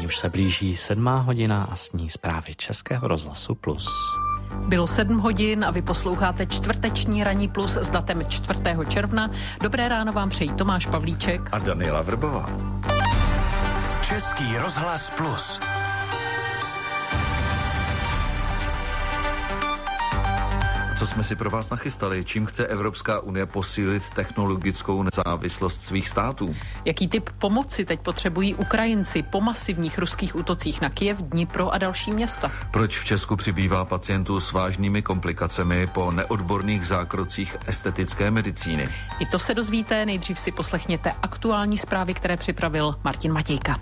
vysílání už se blíží 7. hodina a s ní zprávy Českého rozhlasu Plus. Bylo 7 hodin a vy posloucháte čtvrteční ranní Plus s datem 4. června. Dobré ráno vám přejí Tomáš Pavlíček a Daniela Vrbová. Český rozhlas Plus. Co jsme si pro vás nachystali? Čím chce Evropská unie posílit technologickou nezávislost svých států? Jaký typ pomoci teď potřebují Ukrajinci po masivních ruských útocích na Kyjev, Dnipro a další města? Proč v Česku přibývá pacientů s vážnými komplikacemi po neodborných zákrocích estetické medicíny? I to se dozvíte, nejdřív si poslechněte aktuální zprávy, které připravil Martin Matějka.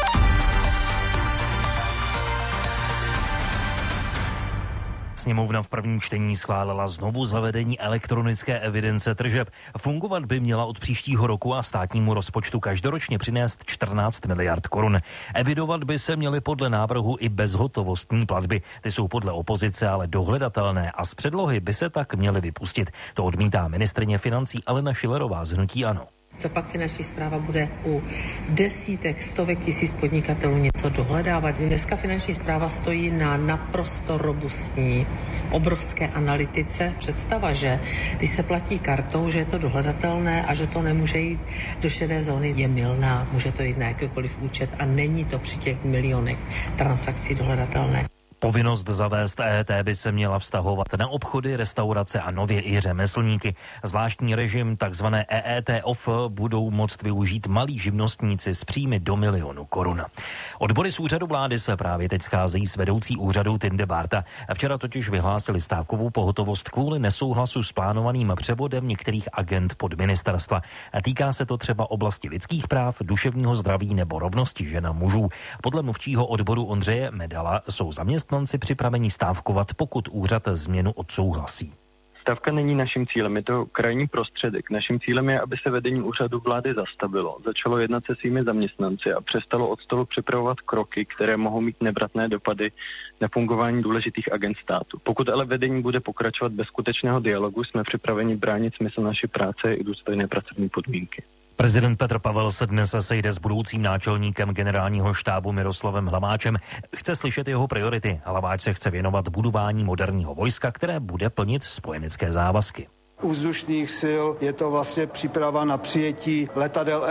Sněmovna v prvním čtení schválila znovu zavedení elektronické evidence tržeb. Fungovat by měla od příštího roku a státnímu rozpočtu každoročně přinést 14 miliard korun. Evidovat by se měly podle návrhu i bezhotovostní platby. Ty jsou podle opozice ale dohledatelné a z předlohy by se tak měly vypustit. To odmítá ministryně financí Alena Schillerová z hnutí ANO. Co pak finanční správa bude u desítek, stovek tisíc podnikatelů něco dohledávat? Dneska finanční správa stojí na naprosto robustní, obrovské analytice. Představa, že když se platí kartou, že je to dohledatelné a že to nemůže jít do šedé zóny, je mylná. Může to jít na jakýkoliv účet a není to při těch milionech transakcí dohledatelné. Povinnost zavést EET by se měla vztahovat na obchody, restaurace a nově i řemeslníky. Zvláštní režim takzvané EET off budou moct využít malí živnostníci s příjmy do 1 000 000 korun. Odbory z úřadu vlády se právě teď scházejí s vedoucí úřadu Tinde Barta. Včera totiž vyhlásili stávkovou pohotovost kvůli nesouhlasu s plánovaným převodem některých agent pod ministerstva. Týká se to třeba oblasti lidských práv, duševního zdraví nebo rovnosti žen a mužů. Podle mluvčího odboru Ondřeje Medala jsou zaměstnanci připraveni stávkovat, pokud úřad změnu odsouhlasí. Stávka není naším cílem, je to krajní prostředek. Naším cílem je, aby se vedení úřadu vlády zastavilo, začalo jednat se svými zaměstnanci a přestalo od stolu připravovat kroky, které mohou mít nevratné dopady na fungování důležitých agend státu. Pokud ale vedení bude pokračovat bez skutečného dialogu, jsme připraveni bránit smysl naší práce i důstojné pracovní podmínky. Prezident Petr Pavel se dnes sejde s budoucím náčelníkem generálního štábu Miroslavem Hlaváčem. Chce slyšet jeho priority. Hlaváč se chce věnovat budování moderního vojska, které bude plnit spojenecké závazky. U vzdušných sil je to vlastně příprava na přijetí letadel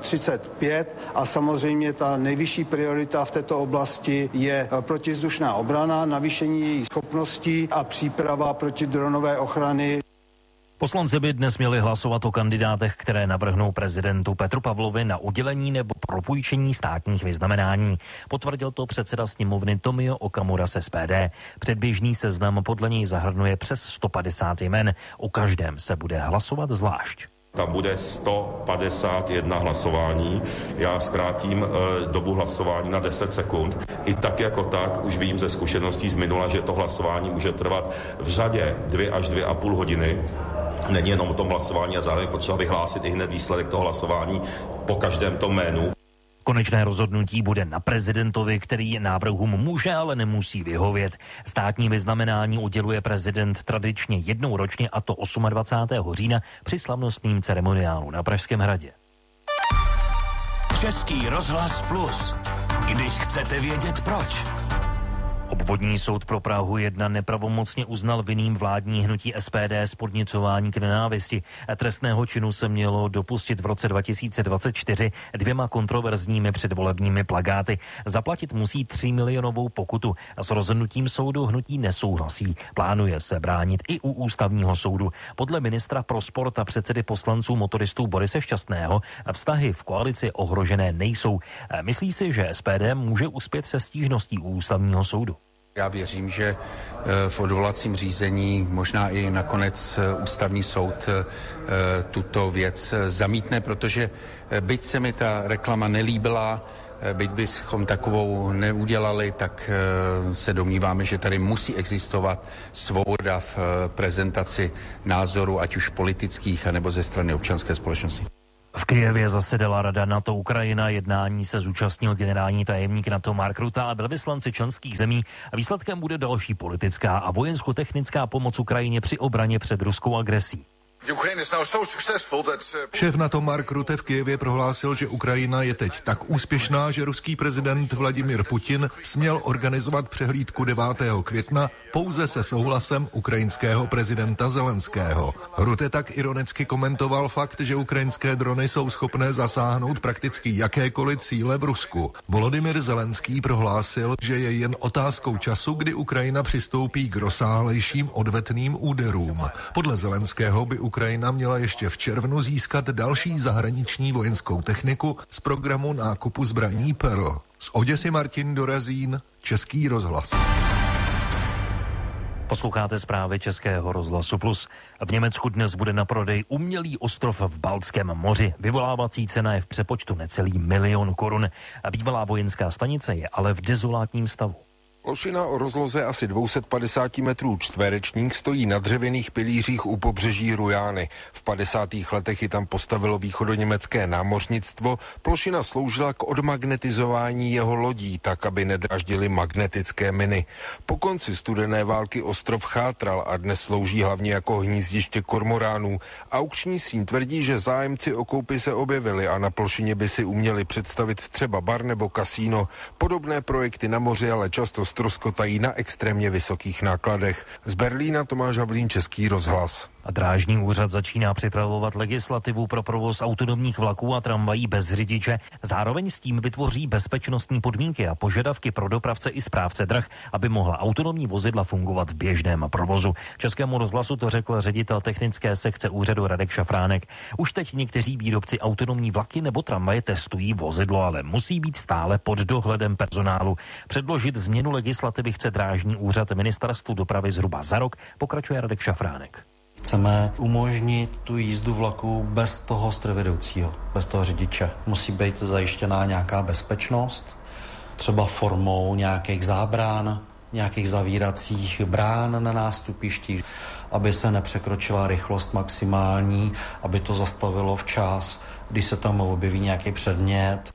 F-35 a samozřejmě ta nejvyšší priorita v této oblasti je protivzdušná obrana, navýšení její schopností a příprava protidronové ochrany. Poslanci by dnes měli hlasovat o kandidátech, které navrhnou prezidentu Petru Pavlovi na udělení nebo propůjčení státních vyznamenání. Potvrdil to předseda sněmovny Tomio Okamura z SPD. Předběžný seznam podle něj zahrnuje přes 150 jmen. O každém se bude hlasovat zvlášť. Tam bude 151 hlasování. Já zkrátím dobu hlasování na 10 sekund. I tak jako tak už vím ze zkušeností z minula, že to hlasování může trvat v řadě 2 až 2,5 hodiny. Není jenom o tom hlasování a zároveň potřeba vyhlásit i hned výsledek toho hlasování po každém tom jménu. Konečné rozhodnutí bude na prezidentovi, který návrhům může, ale nemusí vyhovět. Státní vyznamenání uděluje prezident tradičně jednou ročně, a to 28. října při slavnostním ceremoniálu na Pražském hradě. Český rozhlas Plus. Když chcete vědět proč. Obvodní soud pro Prahu 1 nepravomocně uznal vinným vládní hnutí SPD z podněcování k nenávisti. Trestného činu se mělo dopustit v roce 2024 2 kontroverzními předvolebními plakáty. Zaplatit musí 3 milionovou pokutu. S rozhodnutím soudu hnutí nesouhlasí. Plánuje se bránit i u ústavního soudu. Podle ministra pro sport a předsedy poslanců motoristů Borise Šťastného vztahy v koalici ohrožené nejsou. Myslí si, že SPD může uspět se stížností u ústavního soudu. Já věřím, že v odvolacím řízení možná i nakonec ústavní soud tuto věc zamítne, protože byť se mi ta reklama nelíbila, byť bychom takovou neudělali, tak se domníváme, že tady musí existovat svoboda v prezentaci názoru, ať už politických, anebo ze strany občanské společnosti. V Kyjevě zasedala Rada NATO Ukrajina, jednání se zúčastnil generální tajemník NATO Mark Rutte a velvyslanci členských zemí. Výsledkem bude další politická a vojensko-technická pomoc Ukrajině při obraně před ruskou agresí. Šéf NATO Mark Rutte v Kyjevě prohlásil, že Ukrajina je teď tak úspěšná, že ruský prezident Vladimir Putin směl organizovat přehlídku 9. května pouze se souhlasem ukrajinského prezidenta Zelenského. Rutte tak ironicky komentoval fakt, že ukrajinské drony jsou schopné zasáhnout prakticky jakékoliv cíle v Rusku. Volodymyr Zelenský prohlásil, že je jen otázkou času, kdy Ukrajina přistoupí k rozsáhlejším odvetným úderům. Podle Zelenského by Ukrajina měla ještě v červnu získat další zahraniční vojenskou techniku z programu nákupu zbraní Pearl. Z Oděsy Martin Dorazín, Český rozhlas. Posloucháte zprávy Českého rozhlasu Plus. V Německu dnes bude na prodej umělý ostrov v Baltském moři. Vyvolávací cena je v přepočtu necelý 1 000 000 korun. Bývalá vojenská stanice je ale v dezolátním stavu. Plošina o rozloze asi 250 metrů čtverečních stojí na dřevěných pilířích u pobřeží Rujány. V 50. letech ji tam postavilo východoněmecké námořnictvo. Plošina sloužila k odmagnetizování jeho lodí, tak, aby nedráždily magnetické miny. Po konci studené války ostrov chátral a dnes slouží hlavně jako hnízdiště kormoránů. Aukční síň tvrdí, že zájemci o koupi se objevili a na plošině by si uměli představit třeba bar nebo kasíno. Podobné projekty na moři ale často ztroskotají na extrémně vysokých nákladech. Z Berlína Tomáš Havlín, Český rozhlas. A Drážní úřad začíná připravovat legislativu pro provoz autonomních vlaků a tramvají bez řidiče. Zároveň s tím vytvoří bezpečnostní podmínky a požadavky pro dopravce i správce drah, aby mohla autonomní vozidla fungovat v běžném provozu. Českému rozhlasu to řekl ředitel technické sekce úřadu Radek Šafránek. Už teď někteří výrobci autonomní vlaky nebo tramvaje testují vozidlo, ale musí být stále pod dohledem personálu. Předložit změnu legislativy chce Drážní úřad Ministerstvu dopravy zhruba za rok, pokračuje Radek Šafránek. Chceme umožnit tu jízdu vlaku bez toho strojvedoucího, bez toho řidiče. Musí být zajištěná nějaká bezpečnost, třeba formou nějakých zábran, nějakých zavíracích brán na nástupišti, aby se nepřekročila rychlost maximální, aby to zastavilo včas, když se tam objeví nějaký předmět.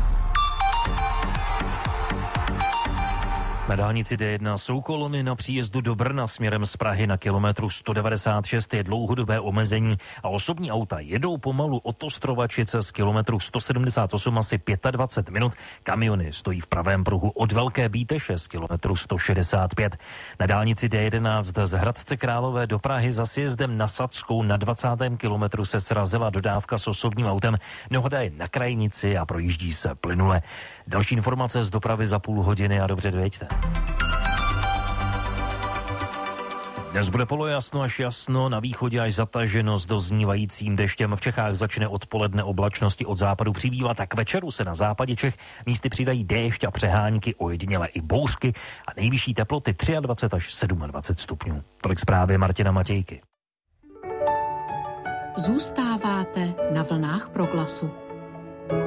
Na dálnici D1 jsou kolony na příjezdu do Brna směrem z Prahy na kilometru 196 je dlouhodobé omezení a osobní auta jedou pomalu od Ostrovačice z kilometru 178 asi 25 minut. Kamiony stojí v pravém pruhu od Velké Bíteše z kilometru 165. Na dálnici D11 z Hradce Králové do Prahy za sjezdem na Sadskou na 20. kilometru se srazila dodávka s osobním autem. Nehoda je na krajnici a projíždí se plynule. Další informace z dopravy za půl hodiny a dobře dojeďte. Dnes bude polojasno až jasno, na východě až zataženo s doznívajícím deštěm. V Čechách začne odpoledne oblačnosti od západu přibývat a k večeru se na západě Čech místy přidají déšť a přehánky, ojediněle i bouřky a nejvyšší teploty 23 až 27 stupňů. Tolik zprávy Martina Matějky. Zůstáváte na vlnách Proglasu.